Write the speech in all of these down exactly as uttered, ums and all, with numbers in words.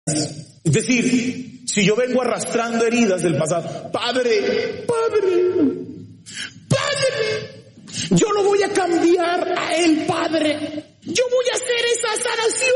Es decir, si yo vengo arrastrando heridas del pasado, Padre, Padre, Padre, yo lo voy a cambiar a él, Padre. Yo voy a hacer esa sanación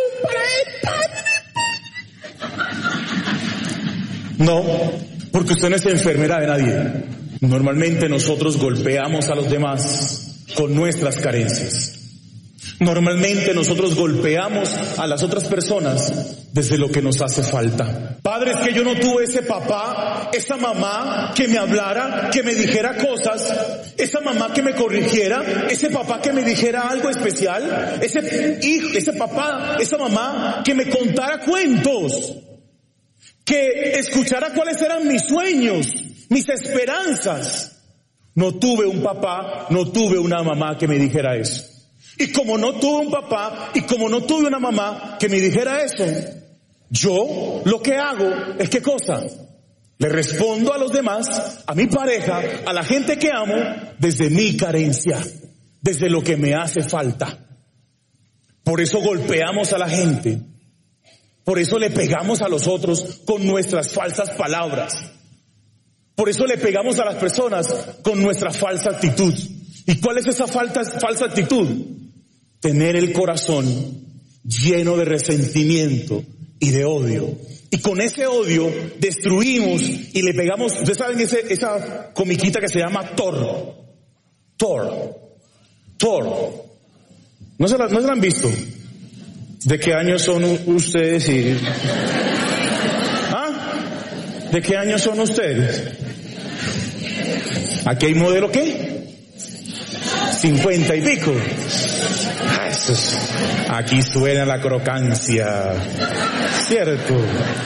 para él, Padre. No, porque usted no es enfermera de nadie. Normalmente nosotros golpeamos a los demás con nuestras carencias. Normalmente nosotros golpeamos a las otras personas desde lo que nos hace falta. Padre, es que yo no tuve ese papá, esa mamá que me hablara, que me dijera cosas, esa mamá que me corrigiera, ese papá que me dijera algo especial, ese hijo, ese papá, esa mamá que me contara cuentos, que escuchara cuáles eran mis sueños, mis esperanzas. No tuve un papá, no tuve una mamá que me dijera eso. Y como no tuve un papá y como no tuve una mamá que me dijera eso, yo lo que hago es ¿qué cosa? Le respondo a los demás, a mi pareja, a la gente que amo, desde mi carencia, desde lo que me hace falta. Por eso golpeamos a la gente, por eso le pegamos a los otros con nuestras falsas palabras, por eso le pegamos a las personas con nuestra falsa actitud. ¿Y cuál es esa falta, falsa actitud? Tener el corazón lleno de resentimiento y de odio. Y con ese odio destruimos y le pegamos, ustedes saben ese, esa comiquita que se llama Thor. Thor. Thor. ¿No se la, no se la han visto? ¿De qué años son ustedes? Y... ¿Ah? ¿De qué años son ustedes? ¿Aquí hay modelo qué? Cincuenta y pico. Ah, eso es, aquí suena la crocancia, cierto.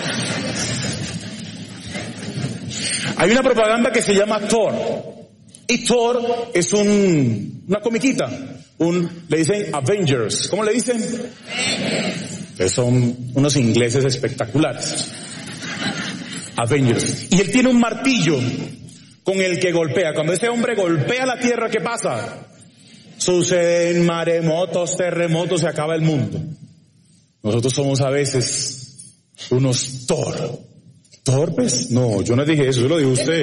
Hay una propaganda que se llama Thor, y Thor es un, una comiquita, un, le dicen Avengers, ¿cómo le dicen? Que son unos ingleses espectaculares. Avengers. Y él tiene un martillo con el que golpea. Cuando ese hombre golpea la tierra, ¿qué pasa? Suceden maremotos, terremotos, se acaba el mundo. Nosotros somos a veces unos tor. ¿Torpes? No, yo no dije eso, yo lo dijo usted.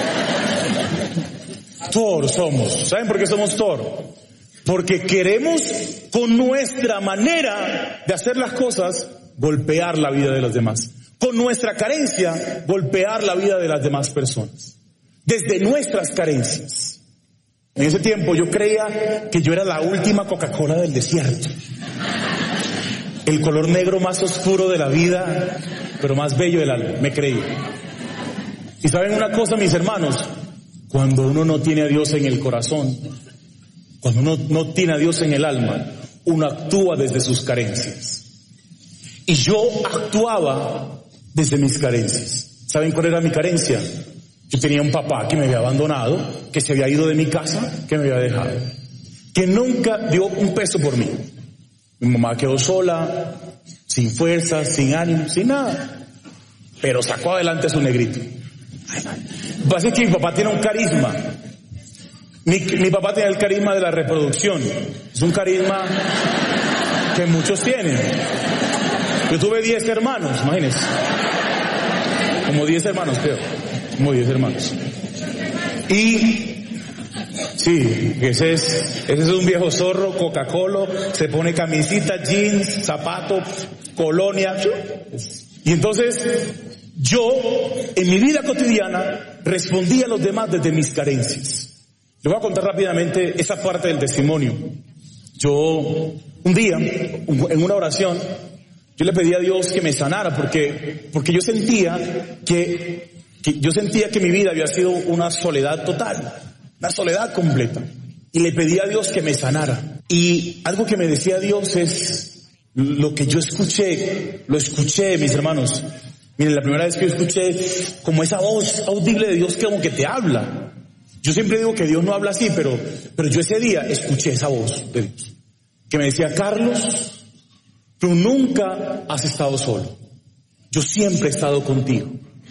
Tor somos. ¿Saben por qué somos tor? Porque queremos con nuestra manera de hacer las cosas golpear la vida de los demás. Con nuestra carencia golpear la vida de las demás personas. Desde nuestras carencias. En ese tiempo yo creía que yo era la última Coca-Cola del desierto. El color negro más oscuro de la vida, pero más bello del alma, me creí. Y saben una cosa, mis hermanos, cuando uno no tiene a Dios en el corazón, cuando uno no tiene a Dios en el alma, uno actúa desde sus carencias. Y yo actuaba desde mis carencias. ¿Saben cuál era mi carencia? Yo tenía un papá que me había abandonado, que se había ido de mi casa, que me había dejado, que nunca dio un peso por mí. Mi mamá quedó sola, sin fuerza, sin ánimo, sin nada, pero sacó adelante a su negrito. Lo que pasa es que mi papá tiene un carisma. Mi, mi papá tiene el carisma de la reproducción. Es un carisma que muchos tienen. Yo tuve diez hermanos, imagínense. Como diez hermanos, creo. Como diez hermanos. Y, sí, ese es, ese es un viejo zorro, Coca-Cola, se pone camisita, jeans, zapato, colonia. Y entonces, yo, en mi vida cotidiana, respondí a los demás desde mis carencias. Les voy a contar rápidamente esa parte del testimonio. Yo, un día, en una oración, yo le pedí a Dios que me sanara porque, porque yo sentía que que yo sentía que mi vida había sido una soledad total, una soledad completa. Y le pedí a Dios que me sanara. Y algo que me decía Dios es, lo que yo escuché, lo escuché, mis hermanos. Miren, la primera vez que yo escuché como esa voz audible de Dios que como que te habla. Yo siempre digo que Dios no habla así, pero, pero yo ese día escuché esa voz de Dios. Que me decía, Carlos, tú nunca has estado solo. Yo siempre he estado contigo.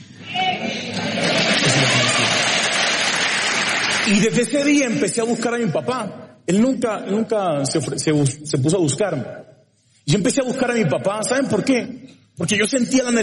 Y desde ese día empecé a buscar a mi papá. Él nunca, nunca se, se, se puso a buscarme. Yo empecé a buscar a mi papá. ¿Saben por qué? Porque yo sentía la